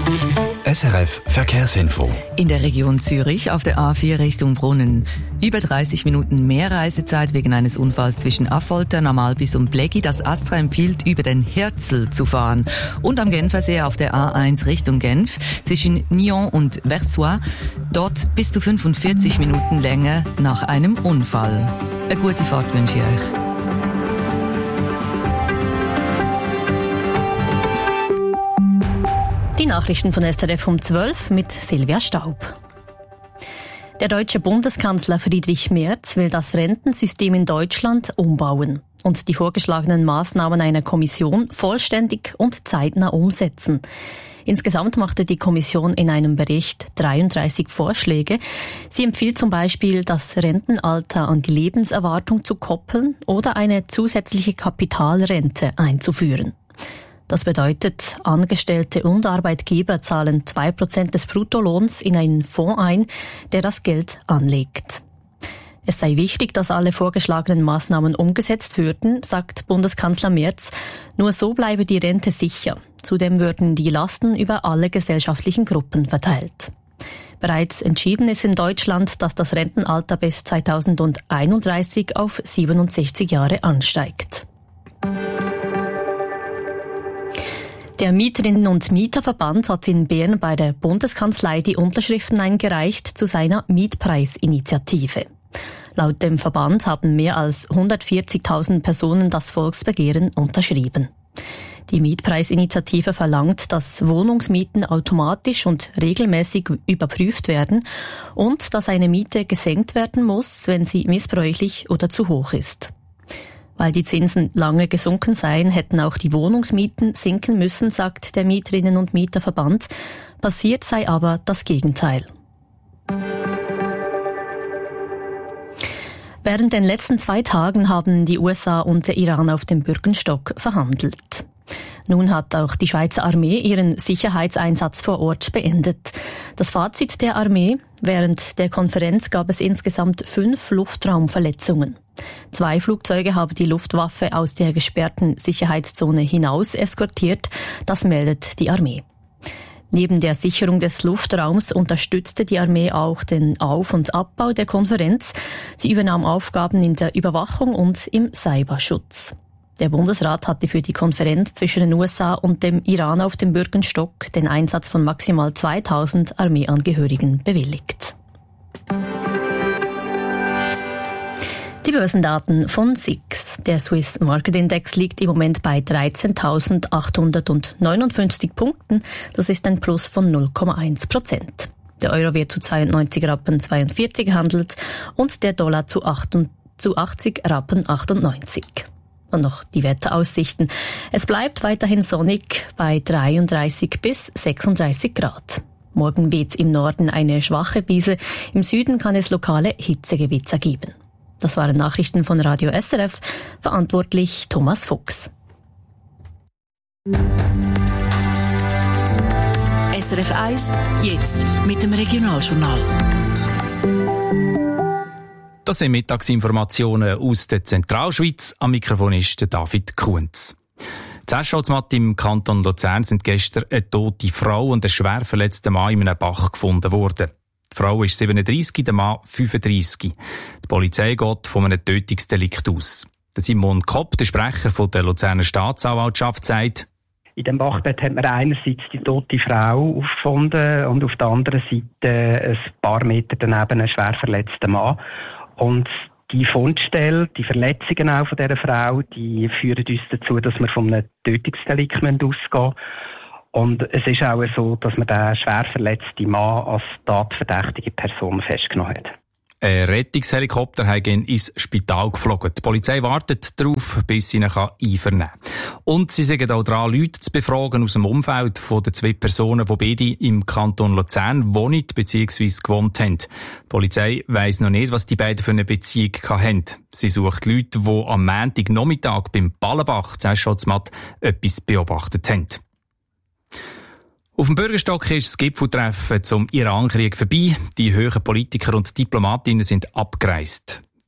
SRF Verkehrsinfo. In der Region Zürich auf der A4 Richtung Brunnen. Über 30 Minuten mehr Reisezeit wegen eines Unfalls zwischen Affolter, Normalbis und Bleggi. Das Astra empfiehlt, über den Hirzel zu fahren. Und am Genfersee auf der A1 Richtung Genf zwischen Nyon und Versoix. Dort bis zu 45 Minuten länger nach einem Unfall. Eine gute Fahrt wünsche ich euch. Die Nachrichten von SRF um 12 mit Silvia Staub. Der deutsche Bundeskanzler Friedrich Merz will das Rentensystem in Deutschland umbauen und die vorgeschlagenen Maßnahmen einer Kommission vollständig und zeitnah umsetzen. Insgesamt machte die Kommission in einem Bericht 33 Vorschläge. Sie empfiehlt zum Beispiel, das Rentenalter an die Lebenserwartung zu koppeln oder eine zusätzliche Kapitalrente einzuführen. Das bedeutet, Angestellte und Arbeitgeber zahlen 2% des Bruttolohns in einen Fonds ein, der das Geld anlegt. Es sei wichtig, dass alle vorgeschlagenen Maßnahmen umgesetzt würden, sagt Bundeskanzler Merz. Nur so bleibe die Rente sicher. Zudem würden die Lasten über alle gesellschaftlichen Gruppen verteilt. Bereits entschieden ist in Deutschland, dass das Rentenalter bis 2031 auf 67 Jahre ansteigt. Der Mieterinnen- und Mieterverband hat in Bern bei der Bundeskanzlei die Unterschriften eingereicht zu seiner Mietpreisinitiative. Laut dem Verband haben mehr als 140.000 Personen das Volksbegehren unterschrieben. Die Mietpreisinitiative verlangt, dass Wohnungsmieten automatisch und regelmäßig überprüft werden und dass eine Miete gesenkt werden muss, wenn sie missbräuchlich oder zu hoch ist. Weil die Zinsen lange gesunken seien, hätten auch die Wohnungsmieten sinken müssen, sagt der Mieterinnen- und Mieterverband. Passiert sei aber das Gegenteil. Während den letzten 2 Tagen haben die USA und der Iran auf dem Bürgenstock verhandelt. Nun hat auch die Schweizer Armee ihren Sicherheitseinsatz vor Ort beendet. Das Fazit der Armee: Während der Konferenz gab es insgesamt 5 Luftraumverletzungen. 2 Flugzeuge haben die Luftwaffe aus der gesperrten Sicherheitszone hinaus eskortiert, das meldet die Armee. Neben der Sicherung des Luftraums unterstützte die Armee auch den Auf- und Abbau der Konferenz. Sie übernahm Aufgaben in der Überwachung und im Cyberschutz. Der Bundesrat hatte für die Konferenz zwischen den USA und dem Iran auf dem Bürgenstock den Einsatz von maximal 2000 Armeeangehörigen bewilligt. Die Börsendaten von SIX. Der Swiss Market Index liegt im Moment bei 13.859 Punkten. Das ist ein Plus von 0,1%. Der Euro wird zu 92 Rappen 42 gehandelt und der Dollar zu 80 Rappen 98. Und noch die Wetteraussichten. Es bleibt weiterhin sonnig bei 33 bis 36 Grad. Morgen weht im Norden eine schwache Brise. Im Süden kann es lokale Hitzegewitzer geben. Das waren Nachrichten von Radio SRF. Verantwortlich Thomas Fuchs. SRF 1, jetzt mit dem Regionaljournal. Das sind Mittagsinformationen aus der Zentralschweiz. Am Mikrofon ist David Kunz. In Escholzmatt im Kanton Luzern sind gestern eine tote Frau und ein schwer verletzter Mann in einem Bach gefunden worden. Die Frau ist 37, der Mann 35. Die Polizei geht von einem Tötungsdelikt aus. Der Simon Kopp, der Sprecher der Luzerner Staatsanwaltschaft, sagt: In dem Bachbett hat man einerseits die tote Frau aufgefunden und auf der anderen Seite ein paar Meter daneben einen schwer verletzten Mann. Und die Fundstelle, die Verletzungen auch von dieser Frau, die führen uns dazu, dass wir von einem Tötungsdelikt ausgehen müssen. Und es ist auch so, dass man den schwer verletzten Mann als tatverdächtige Person festgenommen hat. Ein Rettungshelikopter hat ihn ins Spital geflogen. Die Polizei wartet darauf, bis sie ihn einvernehmen kann. Und sie sind auch dran, Leute zu befragen aus dem Umfeld von den 2 Personen, die beide im Kanton Luzern wohnen bzw. gewohnt haben. Die Polizei weiss noch nicht, was die beiden für eine Beziehung hatten. Sie sucht Leute, die am Montagnachmittag beim Ballenbach in Escholzmatt etwas beobachtet haben. Auf dem Bürgerstock ist das Gipfeltreffen zum Iran-Krieg vorbei. Die hohen Politiker und Diplomatinnen sind abgereist.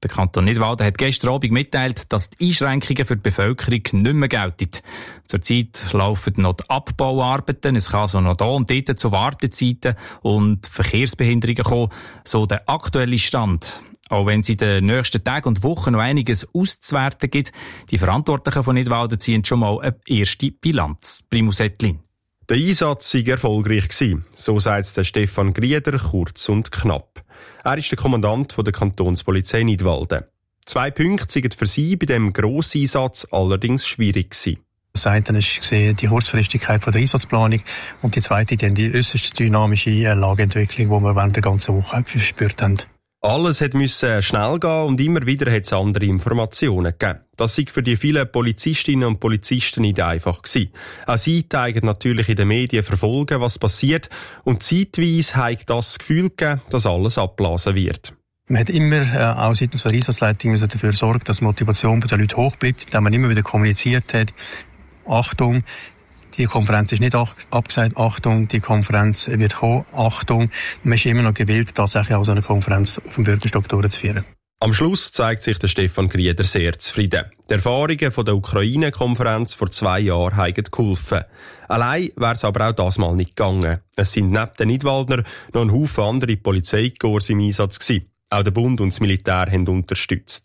Der Kanton Nidwalden hat gestern Abend mitgeteilt, dass die Einschränkungen für die Bevölkerung nicht mehr gelten. Zurzeit laufen noch die Abbauarbeiten. Es kann also noch da und dort zu Wartezeiten und Verkehrsbehinderungen kommen, so der aktuelle Stand. Auch wenn es in den nächsten Tagen und Wochen noch einiges auszuwerten gibt, die Verantwortlichen von Nidwalden ziehen schon mal eine erste Bilanz. Primus Ettlin. Der Einsatz war erfolgreich gewesen. So sagt es Stefan Grieder kurz und knapp. Er ist der Kommandant der Kantonspolizei Nidwalden. 2 Punkte sind für sie bei diesem Grosseinsatz allerdings schwierig gewesen. Das eine ist die Kurzfristigkeit der Einsatzplanung und die zweite dann die äußerst dynamische Lageentwicklung, die wir während der ganzen Woche gespürt haben. Alles musste schnell gehen und immer wieder hat es andere Informationen gegeben. Das sei für die vielen Polizistinnen und Polizisten nicht einfach gewesen. Auch sie zeigen natürlich in den Medien verfolgen, was passiert, und zeitweise hat das Gefühl gegeben, dass alles abblasen wird. Man hat immer, auch seitens der Einsatzleitung, dafür sorgen, dass die Motivation bei den Leuten hoch bleibt, indem man immer wieder kommuniziert hat. Achtung, die Konferenz ist nicht abgesagt. Achtung, die Konferenz wird kommen. Achtung, man ist immer noch gewillt, tatsächlich auch so eine Konferenz auf dem Bürgerstock durchzuführen. Am Schluss zeigt sich der Stefan Grieder sehr zufrieden. Die Erfahrungen von der Ukraine-Konferenz vor 2 Jahren haben geholfen. Allein wäre es aber auch das Mal nicht gegangen. Es sind neben den Nidwaldner noch ein Haufen andere Polizeikorps im Einsatz gewesen. Auch der Bund und das Militär haben unterstützt.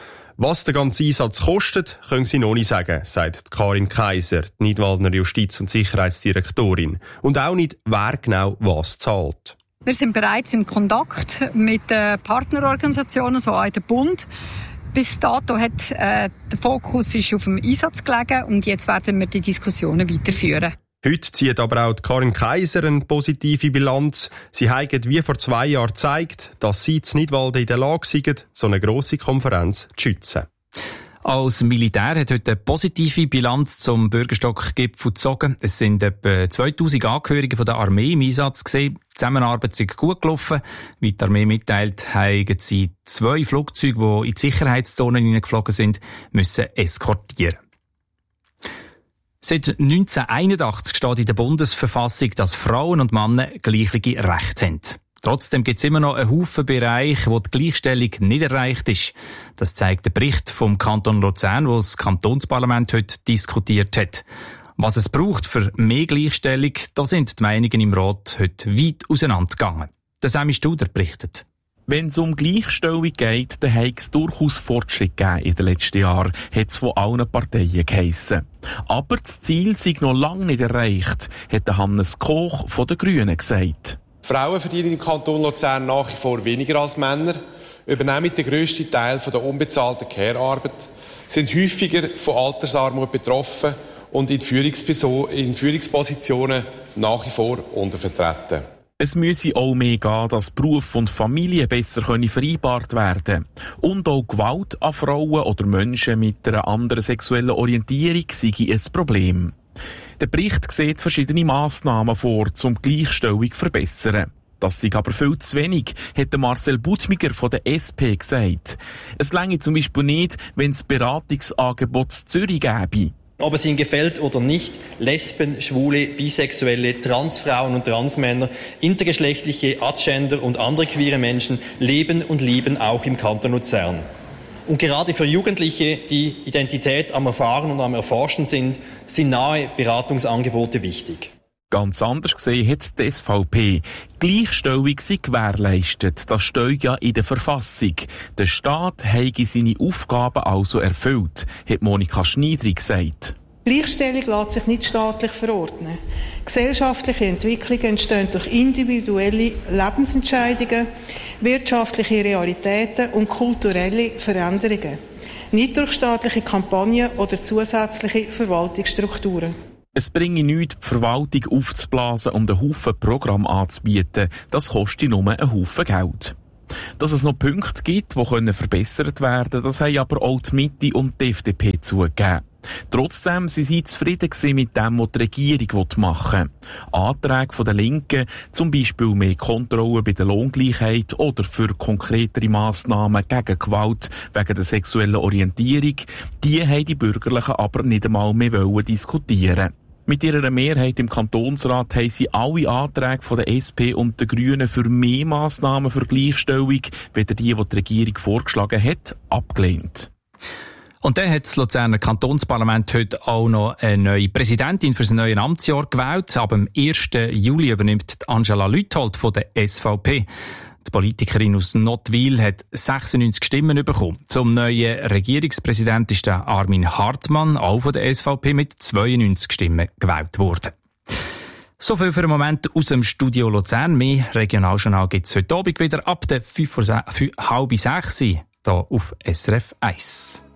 Was der ganze Einsatz kostet, können Sie noch nicht sagen, sagt Karin Kaiser, die Nidwaldner Justiz- und Sicherheitsdirektorin. Und auch nicht, wer genau was zahlt. Wir sind bereits im Kontakt mit Partnerorganisationen, so auch der Bund. Bis dato hat der Fokus ist auf dem Einsatz gelegen und jetzt werden wir die Diskussionen weiterführen. Heute zieht aber auch Karin Kaiser eine positive Bilanz. Sie haben wie vor 2 Jahren gezeigt, dass sie in Nidwalden in der Lage sind, so eine grosse Konferenz zu schützen. Als Militär hat heute eine positive Bilanz zum Bürgerstock-Gipfel gezogen. Es sind etwa 2000 Angehörige von der Armee im Einsatz gewesen. Die Zusammenarbeit ist gut gelaufen. Wie die Armee mitteilt, haben sie 2 Flugzeuge, die in die Sicherheitszonen hineingeflogen sind, müssen eskortieren. Seit 1981 steht in der Bundesverfassung, dass Frauen und Männer gleiche Rechte haben. Trotzdem gibt es immer noch einen Haufen Bereiche, wo die Gleichstellung nicht erreicht ist. Das zeigt der Bericht vom Kanton Luzern, wo das Kantonsparlament heute diskutiert hat. Was es braucht für mehr Gleichstellung, da sind die Meinungen im Rat heute weit auseinandergegangen. Der Sami Studer berichtet. Wenn es um Gleichstellung geht, dann hat es durchaus Fortschritt gegeben in den letzten Jahren, hat es von allen Parteien geheissen. Aber das Ziel sei noch lange nicht erreicht, hat Hannes Koch von den Grünen gesagt. Frauen verdienen im Kanton Luzern nach wie vor weniger als Männer, übernehmen den grössten Teil von der unbezahlten Care-Arbeit, sind häufiger von Altersarmut betroffen und in Führungspositionen nach wie vor untervertreten. Es müsse auch mehr gehen, dass Beruf und Familie besser vereinbart werden können. Und auch Gewalt an Frauen oder Menschen mit einer anderen sexuellen Orientierung sei ein Problem. Der Bericht sieht verschiedene Massnahmen vor, um die Gleichstellung zu verbessern. Das sei aber viel zu wenig, hat Marcel Budmiger von der SP gesagt. Es reiche zum Beispiel nicht, wenn es Beratungsangebot in Zürich gäbe. Ob es Ihnen gefällt oder nicht, Lesben, Schwule, Bisexuelle, Transfrauen und Transmänner, intergeschlechtliche, Agender und andere queere Menschen leben und lieben auch im Kanton Luzern. Und gerade für Jugendliche, die Identität am Erfahren und am Erforschen sind nahe Beratungsangebote wichtig. Ganz anders gesehen hat die SVP. Gleichstellung sei gewährleistet. Das steht ja in der Verfassung. Der Staat habe seine Aufgaben also erfüllt, hat Monika Schneidri gesagt. Gleichstellung lässt sich nicht staatlich verordnen. Gesellschaftliche Entwicklungen entstehen durch individuelle Lebensentscheidungen, wirtschaftliche Realitäten und kulturelle Veränderungen. Nicht durch staatliche Kampagnen oder zusätzliche Verwaltungsstrukturen. Es bringe nichts, die Verwaltung aufzublasen und einen Haufen Programm anzubieten. Das kostet nur einen Haufen Geld. Dass es noch Punkte gibt, die verbessert werden können, das haben aber auch die Mitte und die FDP zugegeben. Trotzdem sind sie zufrieden mit dem, was die Regierung machen will. Anträge der Linken, zum Beispiel mehr Kontrollen bei der Lohngleichheit oder für konkretere Massnahmen gegen Gewalt wegen der sexuellen Orientierung, die haben die Bürgerlichen aber nicht einmal mehr diskutieren. Mit ihrer Mehrheit im Kantonsrat haben sie alle Anträge von der SP und den Grünen für mehr Massnahmen für Gleichstellung, weder die die Regierung vorgeschlagen hat, abgelehnt. Und dann hat das Luzerner Kantonsparlament heute auch noch eine neue Präsidentin für das neue Amtsjahr gewählt. Ab dem 1. Juli übernimmt Angela Lüthold von der SVP. Die Politikerin aus Nottwil hat 96 Stimmen bekommen. Zum neuen Regierungspräsident ist der Armin Hartmann, auch von der SVP, mit 92 Stimmen gewählt worden. So viel für den Moment aus dem Studio Luzern. Mehr Regionaljournal gibt es heute Abend wieder ab der 5:30 hier auf SRF 1.